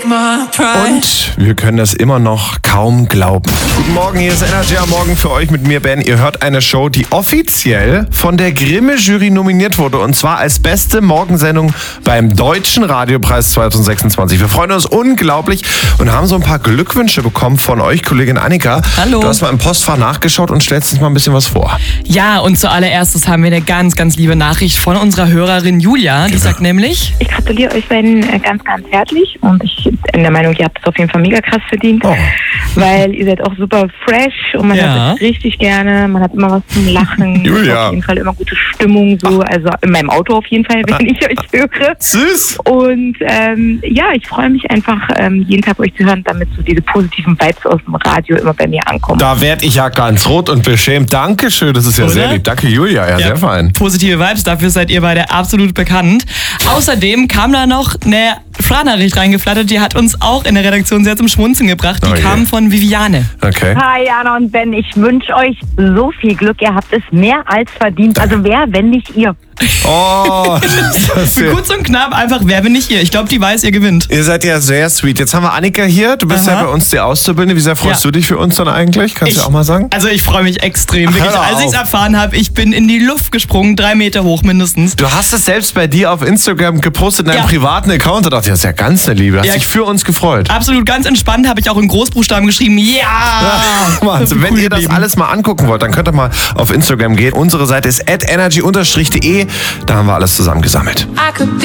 Und wir können das immer noch kaum glauben. Guten Morgen, hier ist Energy am Morgen für euch mit mir, Ben. Ihr hört eine Show, die offiziell von der Grimme-Jury nominiert wurde. Und zwar als beste Morgensendung beim Deutschen Radiopreis 2026. Wir freuen uns unglaublich und haben so ein paar Glückwünsche bekommen von euch, Kollegin Annika. Hallo. Du hast mal im Postfach nachgeschaut und stellst uns mal ein bisschen was vor. Ja, und zuallererstes haben wir eine ganz, ganz liebe Nachricht von unserer Hörerin Julia. Die sagt nämlich: Ich gratuliere euch beiden ganz, ganz herzlich und ich bin der Meinung, ihr habt es auf jeden Fall mega krass verdient, weil ihr seid auch super fresh und man hört es richtig gerne, man hat immer was zum Lachen, Julia. auf jeden Fall immer gute Stimmung, so, also in meinem Auto auf jeden Fall, wenn ich euch höre. Süß. Und ich freue mich einfach, jeden Tag euch zu hören, damit so diese positiven Vibes aus dem Radio immer bei mir ankommen. Da werde ich ja ganz rot und beschämt. Dankeschön, das ist ja sehr lieb. Danke, Julia, ja, sehr fein. Positive Vibes, dafür seid ihr beide absolut bekannt. Außerdem kam da noch eine Sprachnachricht reingeflattert, die hat uns auch in der Redaktion sehr zum Schmunzeln gebracht. Die kam von Viviane. Okay. Hi Jana und Ben, ich wünsche euch so viel Glück. Ihr habt es mehr als verdient. Also wer, wenn nicht ihr? Oh, das Für kurz und knapp einfach, wer bin ich ihr? Ich glaube, die weiß, ihr gewinnt. Ihr seid ja sehr sweet. Jetzt haben wir Annika hier. Du bist ja bei uns die Auszubildende. Wie sehr freust du dich für uns dann eigentlich? Kannst du auch mal sagen? Also ich freue mich extrem. Wirklich, Hör als ich es auf. erfahren habe, ich bin in die Luft gesprungen, 3 Meter hoch mindestens. Du hast es selbst bei dir auf Instagram gepostet in deinem privaten Account. Da dachte ich, das ist ja ganz eine Liebe. Hast dich für uns gefreut. Absolut, ganz entspannt, habe ich auch in Großbuchstaben geschrieben. Also, wenn ihr das alles mal angucken wollt, dann könnt ihr mal auf Instagram gehen. Unsere Seite ist @energy_de. Da haben wir alles zusammengesammelt. I could be